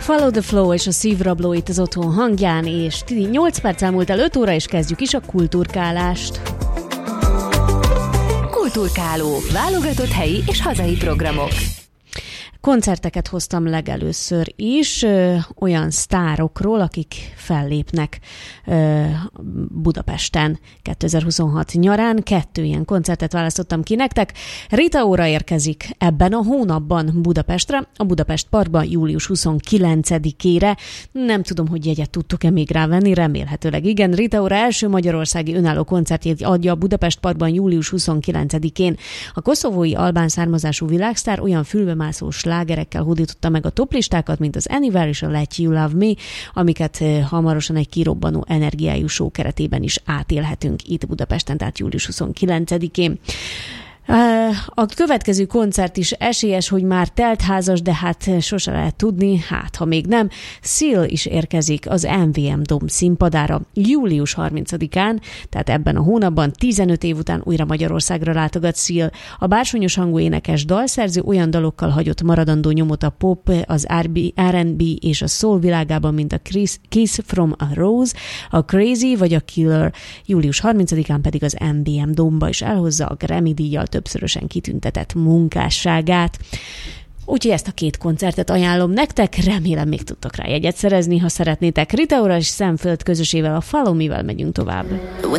Follow the Flow és a szívrabló itt az otthon hangján, és 8 perc elmúlt el 5 óra, és kezdjük is a kulturkálást. Kulturkáló. Válogatott helyi és hazai programok. Koncerteket hoztam legelőször is olyan sztárokról, akik fellépnek Budapesten 2026 nyarán. 2 ilyen koncertet választottam ki nektek. Rita Ora érkezik ebben a hónapban Budapestre, a Budapest Parkban július 29-ére. Nem tudom, hogy jegyet tudtok-e még rávenni, remélhetőleg igen. Rita Ora első magyarországi önálló koncertjét adja a Budapest Parkban július 29-én. A koszovói albán származású világsztár olyan fülbemászó slágerekkel hódította meg a toplistákat, mint az Anywhere és a Let You Love Me, amiket hamarosan egy kirobbanó energiájú show keretében is átélhetünk itt Budapesten, tehát július 29-én. A következő koncert is esélyes, hogy már teltházas, de hát sose lehet tudni, ha még nem. Seal is érkezik az MVM Dome színpadára július 30-án, tehát ebben a hónapban 15 év után újra Magyarországra látogat Seal. A bársonyos hangú énekes dalszerző olyan dalokkal hagyott maradandó nyomot a pop, az R&B és a soul világában, mint a Kiss from a Rose, a Crazy vagy a Killer. Július 30-án pedig az MVM Dome-ba is elhozza a Grammy-díjjal többszörösen kitüntetett munkásságát. Úgyhogy ezt a 2 koncertet ajánlom nektek, remélem még tudtok rá jegyet szerezni, ha szeretnétek. Rita Ora és Sam Feld közösével, a Follow Me-vel megyünk tovább.